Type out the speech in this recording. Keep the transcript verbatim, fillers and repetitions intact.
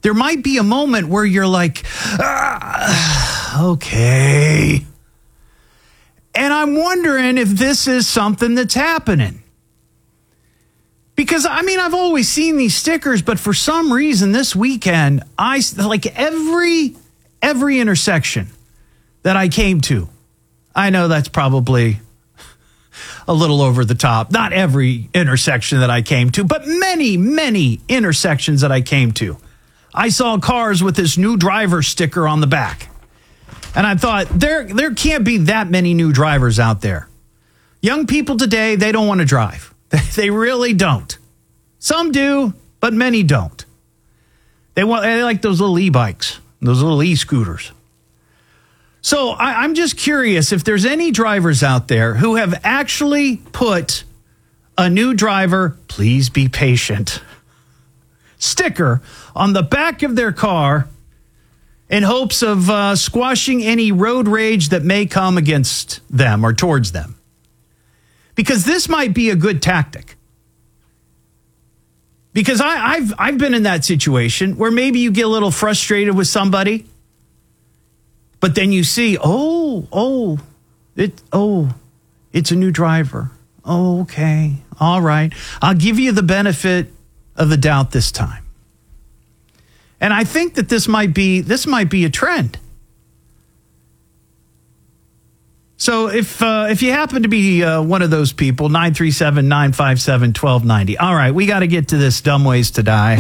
there might be a moment where you're like, ah, okay. And I'm wondering if this is something that's happening. Because, I mean, I've always seen these stickers, but for some reason this weekend, I, like every, every intersection that I came to, I know that's probably a little over the top. Not every intersection that I came to, but many, many intersections that I came to. I saw cars with this new driver sticker on the back. And I thought, there, there can't be that many new drivers out there. Young people today, they don't want to drive. They really don't. Some do, but many don't. They want, they like those little e-bikes, those little e-scooters. So I, I'm just curious if there's any drivers out there who have actually put a new driver, please be patient, sticker on the back of their car in hopes of uh, squashing any road rage that may come against them or towards them. Because this might be a good tactic. Because I, I've I've been in that situation where maybe you get a little frustrated with somebody, but then you see, oh, oh, it, oh, it's a new driver. Oh, okay, all right. I'll give you the benefit of the doubt this time. And I think that this might be this might be a trend. So if uh, if you happen to be uh, one of those people, nine three seven, nine five seven, one two nine zero. All right, we got to get to this dumb ways to die.